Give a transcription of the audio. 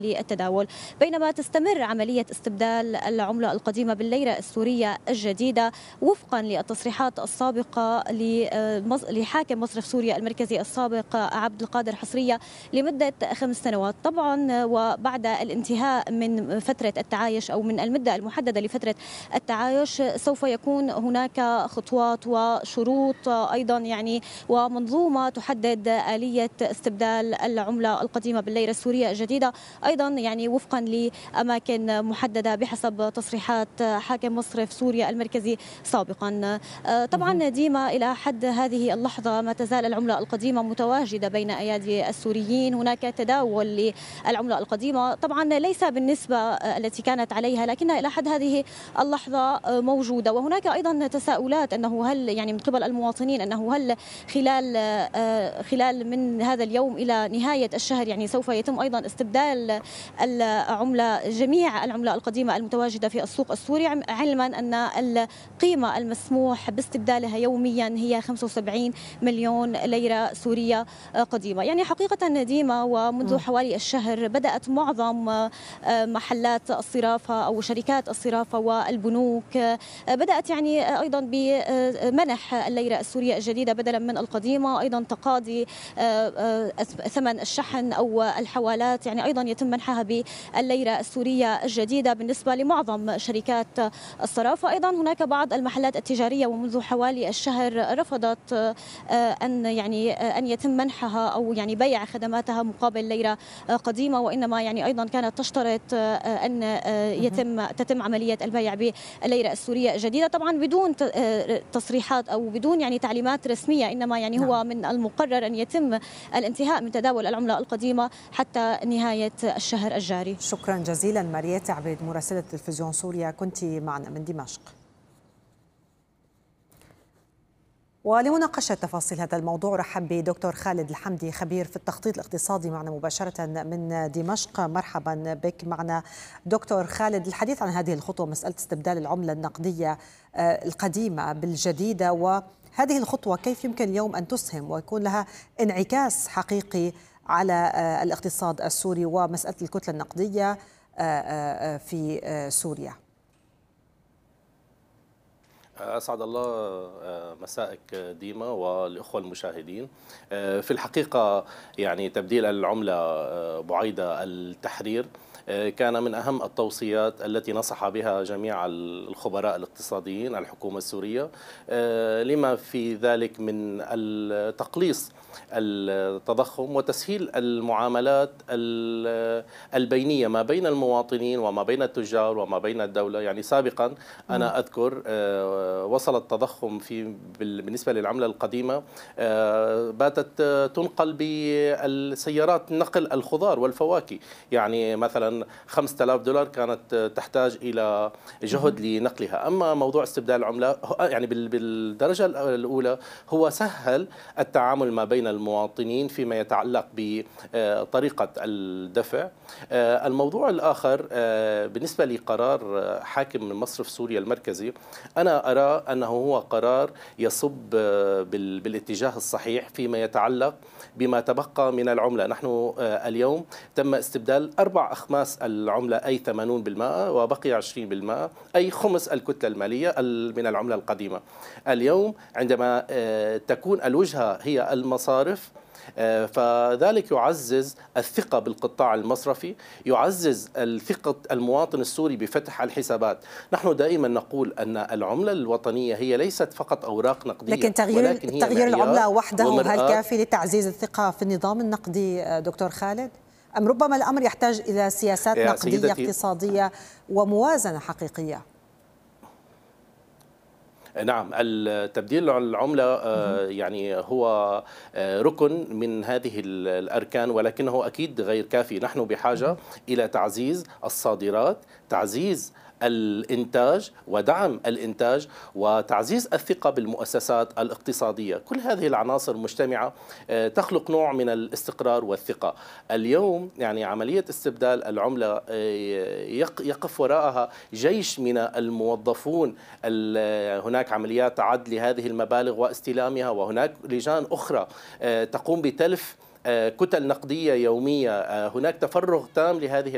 للتداول. بينما تستمر عملية استبدال العملة القديمة بالليرة السورية الجديدة وفقا للتصريحات السابقة لحاكم مصرف سوريا المركزي السابق عبد القادر حصرية لمدة 5 سنوات. طبعا وبعد الانتهاء من فترة التعايش أو من المدة المحددة لفترة التعايش سوف يكون هناك خطوات وشروط أيضا ومنظومة تحدد آلية استبدال العملة القديمة بالليرة السورية الجديدة أيضا وفقا لأماكن محددة بحسب تصريحات حاكم مصرف سوريا المركزي سابقا. طبعا ديما إلى حد هذه اللحظة ما تزال العملة القديمة متواجدة بين أيادي السوريين. هناك تداول للعملة القديمة طبعا ليس بالنسبة التي كانت عليها، لكنها إلى حد هذه اللحظة موجودة. وهناك أيضا تساؤلات أنه هل من قبل المواطنين أنه هل خلال من هذا اليوم إلى نهاية الشهر سوف يتم أيضا استبدال العملة جميع العملة القديمة المتواجدة في السوق السوري، علما أن القيمة المسموح باستبدالها يوميا هي 75 مليون ليرة سورية قديمة. حقيقة ديما ومنذ حوالي الشهر بدأت معظم محلات الصرافة أو شركات الصرافة والبنوك بدأت أيضا بمنح الليرة السورية الجديدة بدلا من القديمة، أيضا تقاضي ثمن الشحن أو الحوالات أيضا يتم منحها بالليرة السورية الجديدة بالنسبة لمعظم شركات الصرافة. أيضا هناك بعض المحلات التجارية ومنذ حوالي الشهر رفضت أن يتم منحها أو بيع خدماتها مقابل ليرة قديمة، وإنما أيضا كانت تشترط أن تتم عملية البيع بالليرة السورية الجديدة، طبعا بدون تصريحات أو بدون تعليمات رسمية، إنما هو من المقرر أن يتم الانتهاء من تداول العملة القديمة حتى نهاية الشهر الجاري. شكرا جزيلا ماريات عبيد مراسلة تلفزيون سوريا، كنت معنا من دمشق. ولمناقشة تفاصيل هذا الموضوع رحب بدكتور خالد الحمدي خبير في التخطيط الاقتصادي معنا مباشرة من دمشق. مرحبا بك معنا دكتور خالد. الحديث عن هذه الخطوة، مسألة استبدال العملة النقدية القديمة بالجديدة، وهذه الخطوة كيف يمكن اليوم أن تسهم ويكون لها انعكاس حقيقي على الاقتصاد السوري ومسألة الكتلة النقدية في سوريا؟ أسعد الله مسائك ديما والإخوة المشاهدين. في الحقيقة تبديل العملة بعيدة التحرير كان من أهم التوصيات التي نصح بها جميع الخبراء الاقتصاديين الحكومة السورية، لما في ذلك من التقليص التضخم وتسهيل المعاملات البينية ما بين المواطنين وما بين التجار وما بين الدولة. سابقا أنا أذكر وصل التضخم بالنسبة للعملة القديمة باتت تنقل بالسيارات نقل الخضار والفواكه، مثلا $5000 كانت تحتاج إلى جهد لنقلها. أما موضوع استبدال العملة بالدرجة الأولى هو سهل التعامل ما بين المواطنين فيما يتعلق بطريقة الدفع. الموضوع الآخر بالنسبة لقرار حاكم من مصرف سوريا المركزي، أنا أرى أنه هو قرار يصب بالاتجاه الصحيح فيما يتعلق بما تبقى من العملة. نحن اليوم تم استبدال 4 أخماس العملة، أي 80%، وبقي 20%، أي خمس الكتلة المالية من العملة القديمة. اليوم عندما تكون الوجهة هي المصارف، فذلك يعزز الثقة بالقطاع المصرفي، يعزز الثقة المواطن السوري بفتح الحسابات. نحن دائما نقول أن العملة الوطنية هي ليست فقط أوراق نقدية، لكن تغيير العملة وحده هل كافي لتعزيز الثقة في النظام النقدي دكتور خالد؟ أم ربما الأمر يحتاج إلى سياسات نقدية اقتصادية وموازنة حقيقية؟ نعم، التبديل العملة هو ركن من هذه الأركان، ولكنه أكيد غير كافي. نحن بحاجة إلى تعزيز الصادرات، تعزيز الإنتاج ودعم الإنتاج، وتعزيز الثقة بالمؤسسات الاقتصادية. كل هذه العناصر مجتمعة تخلق نوع من الاستقرار والثقة. اليوم عملية استبدال العملة يقف وراءها جيش من الموظفون. هناك عمليات عد لهذه المبالغ واستلامها، وهناك لجان أخرى تقوم بتلف كتل نقدية يومية. هناك تفرغ تام لهذه